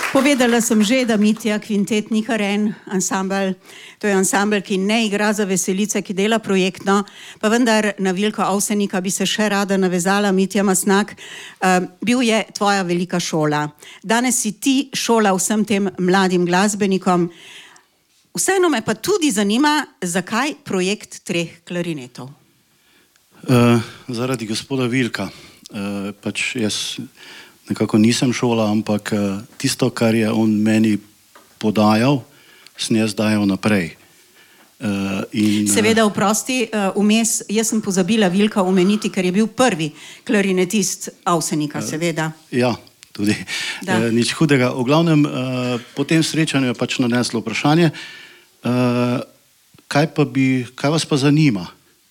Povedala sem že, da Mitja Kvintet ni kar en ansambel. To je ansambel, ki ne igra za veselice, ki dela projektno, pa vendar na Vilka Avsenika bi se še rada navezala. Mitja Mastnak, bil je tvoja velika šola. Danes si ti šola vsem tem mladim glasbenikom. Vseeno me pa tudi zanima, zakaj projekt 3 klarinetov? Zaradi gospoda Vilka. Pač jaz nekako nisem šola, ampak tisto, kar je on meni podajal, sem jaz dajal naprej. Seveda, oprosti, vmes, jaz sem pozabila Vilka omeniti, ker je bil prvi klarinetist Avsenika, seveda. Ja, tudi. Nič hudega. V glavnem, po tem srečanju je pač naneslo vprašanje, kaj vas pa zanima?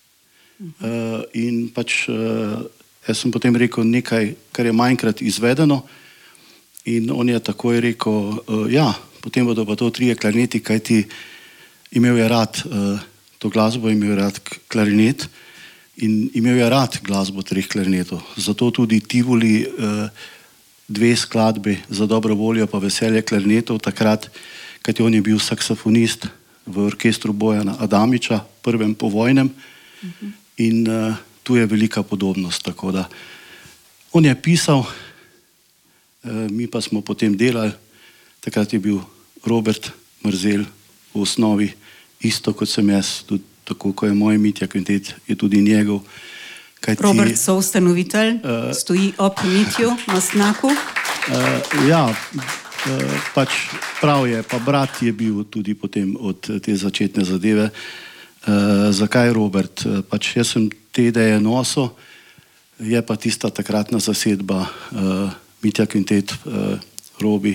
In pač jaz sem potem rekel nekaj, kar je manjkrat izvedeno, in on je takoj rekel, ja, potem bodo pa to 3 klarineti, kajti imel je rad to glasbo, imel je rad klarinet in imel je rad glasbo 3 klarinetov. Zato tudi Tivoli 2 skladbe Za dobro voljo pa Veselje klarinetov takrat, kajti on je bil saksofonist v orkestru Bojana Adamiča, prvem povojnem, in tu je velika podobnost, tako da on je pisal, mi pa smo potem delali. Takrat je bil Robert Mrzel v osnovi isto, kot sem jaz, tudi tako, ko je moj Mitja Kvintet, je tudi njegov. Robert, soustanovitelj, stoji ob Mitju Mastnaku. Ja, pač prav je, pa brat je bil tudi potem od te začetne zadeve. Zakaj Robert? Pač jaz sem te ideje nosil, je pa tista takratna zasedba Mitja Kvintet, Robi,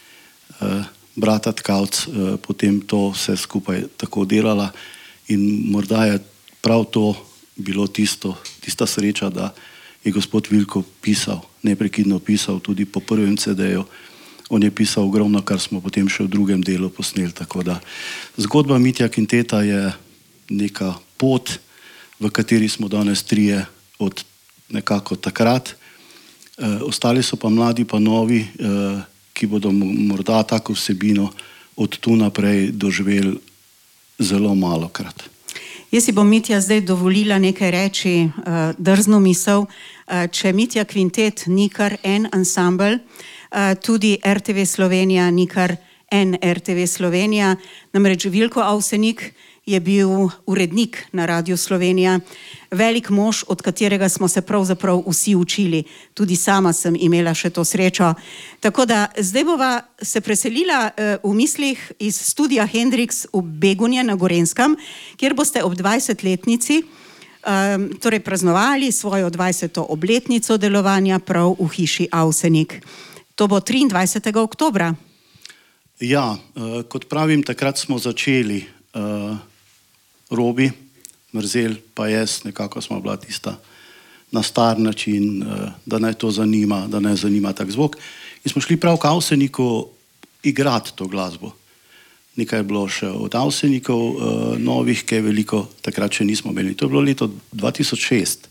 brata Tkavc, potem to vse skupaj tako delala in morda je prav to bilo tista sreča, da je gospod Vilko pisal, neprekidno pisal tudi po prvem CD-ju. On je pisal ogromno, kar smo potem še v drugem delu posneli, tako da zgodba Mitja Kvinteta je neka pot, v kateri smo danes 3 od nekako takrat. Ostali so pa mladi pa novi, ki bodo morda tako vsebino od tu naprej doživeli zelo malokrat. Jaz si bom, Mitja, zdaj dovolila nekaj reči, drzno misel. Če Mitja Kvintet ni kar en ansambel, tudi RTV Slovenija ni kar en RTV Slovenija. Namreč Vilko Avsenik je bil urednik na Radiu Slovenija, velik mož, od katerega smo se pravzaprav vsi učili. Tudi sama sem imela še to srečo. Tako da zdaj bova se preselila v mislih iz studia Hendrix v Begunje na Gorenjskem, kjer boste ob 20-letnici torej praznovali svojo 20. obletnico delovanja prav v hiši Avsenik. To bo 23. oktobra. Ja, kot pravim, takrat smo začeli Robi, Mrzel, pa jaz, nekako smo bila tista na star način, da naj to zanima, da naj zanima tak zvok. In smo šli prav k Avseniku igrati to glasbo. Nekaj je bilo še od Avsenikov novih, kaj veliko takrat še nismo imeli. To je bilo leto 2006.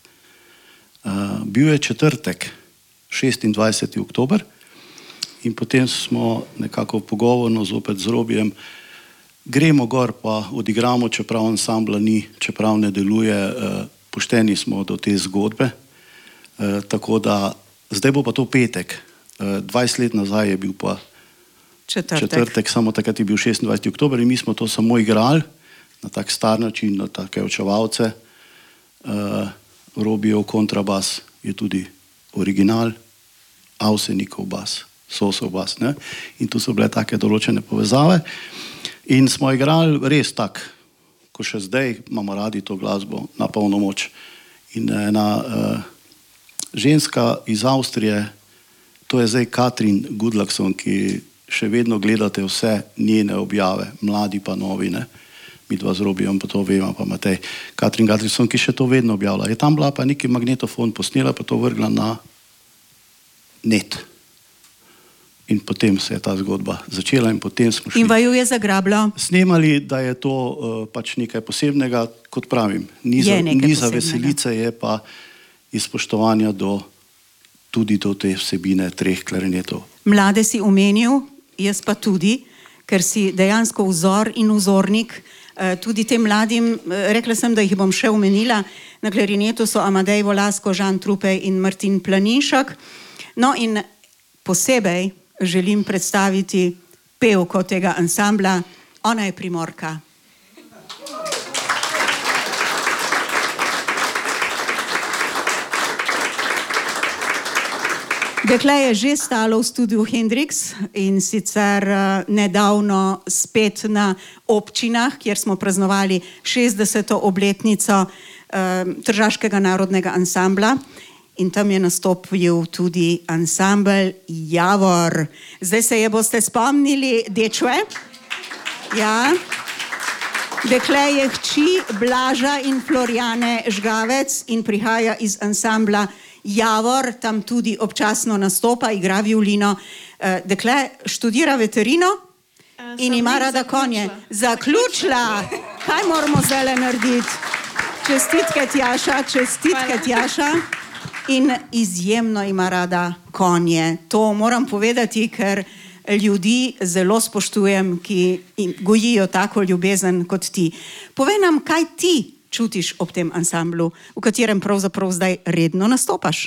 Bil je četrtek, 26. oktober, in potem smo nekako pogovorno zopet z Robijem, gremo gor pa odigramo, čeprav ansambla ni, čeprav ne deluje, pošteni smo do te zgodbe. Tako da zdaj bo pa to petek. 20 let nazaj je bil pa četrtek, samo takrat je bil 26. oktober in mi smo to samo igrali na tak star način, na take očevalce. Robijev kontrabas je tudi original, Avsenikov bas, Sosov bas, ne? In tu so bile take določene povezave. In smo igrali res tak, ko še zdaj imamo radi to glasbo na polno moč. In ena ženska iz Avstrije, to je zdaj Katrin Gudlakson, ki še vedno gledate vse njene objave, mladi pa novi, ne? Mi dva z Robijem pa to vemo, pa Matej. Katrin Gudlakson, ki še to vedno objavlja. Je tam bila pa neki magnetofon posnela, pa to vrgla na net. In potem se je ta zgodba začela in potem smo šli. In vaju je zagrablo? Snemali, da je to pač nekaj posebnega, kot pravim. Ni za veselice, je pa iz spoštovanja tudi do te vsebine 3 klarinetov. Mlade si omenil, jaz pa tudi, ker si dejansko vzor in vzornik tudi tem mladim. Rekla sem, da jih bom še omenila. Na klarinetu so Amadej Volasko, Žan Trupej in Martin Planinšek. No in posebej želim predstaviti pevko tega ansambla, ona je Primorka. Dekle je že stalo v studiu Hendrix in sicer nedavno spet na občinah, kjer smo praznovali 60. obletnico Tržaškega narodnega ansambla in tam je nastopil tudi ansambel Javor. Zdaj se je boste spomnili, dečve? Ja. Dekle je hči Blaža in Florjane Žgavec in prihaja iz ansambla Javor, tam tudi občasno nastopa, igra violino. Dekle študira veterino in ima rada konje. Zaključila! Kaj moramo zdaj narediti? Čestitke Tjaša, čestitke Tjaša. In izjemno ima rada konje. To moram povedati, ker ljudi zelo spoštujem, ki gojijo tako ljubezen kot ti. Povej nam, kaj ti čutiš ob tem ansamblu, v katerem pravzaprav zdaj redno nastopaš?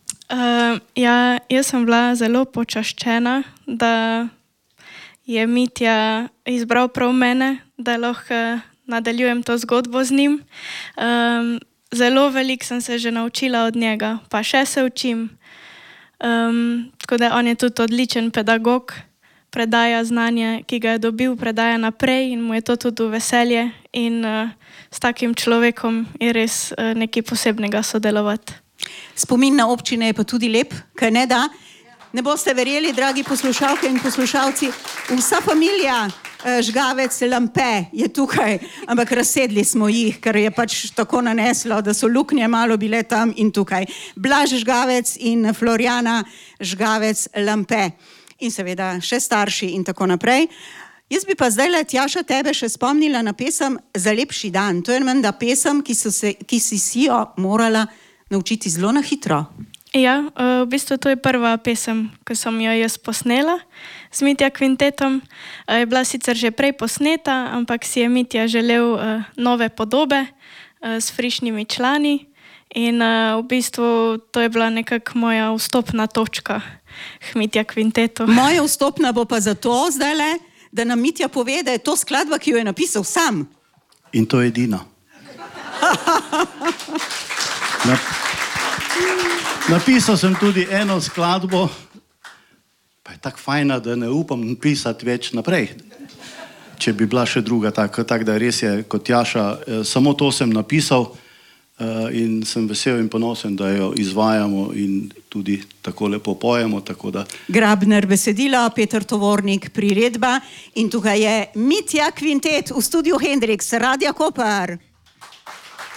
Ja, jaz sem bila zelo počaščena, da je Mitja izbral prav mene, da lahko nadaljujem to zgodbo z njim. Zelo veliko sem se že naučila od njega, pa še se učim. Tako da on je tudi odličen pedagog, predaja znanje, ki ga je dobil, predaja naprej in mu je to tudi v veselje in s takim človekom je res nekaj posebnega sodelovati. Spomin na občine je pa tudi lep, kaj ne da? Ne boste verjeli, dragi poslušalke in poslušalci, vsa familija Žgavec Lampe je tukaj, ampak razsedli smo jih, ker je pač tako naneslo, da so luknje malo bile tam in tukaj. Blaž Žgavec in Florjana Žgavec Lampe. In seveda še starši in tako naprej. Jaz bi pa zdaj, Tjaša, tebe še spomnila na pesem Za lepši dan. To je menda pesem, ki si jo morala naučiti zelo na hitro. Ja, v bistvu to je prva pesem, ki sem jo jaz posnela s Mitja Kvintetom. Je bila sicer že prej posneta, ampak si je Mitja želel nove podobe s frišnimi člani in v bistvu to je bila nekako moja vstopna točka k Mitja Kvintetu. Moja vstopna bo pa zato zdajle, da nam Mitja pove, da je to skladba, ki jo je napisal sam. In to je edina. Napisal sem tudi eno skladbo, pa je tako fajna, da ne upam pisati več naprej. Če bi bila še druga, tako da res je kot Tjaša, samo to sem napisal in sem vesel in ponosen, da jo izvajamo in tudi tako lepo pojemo. Grabner besedila, Peter Tovornik priredba in tukaj je Mitja Kvintet v studiu Hendrix, Radia Koper.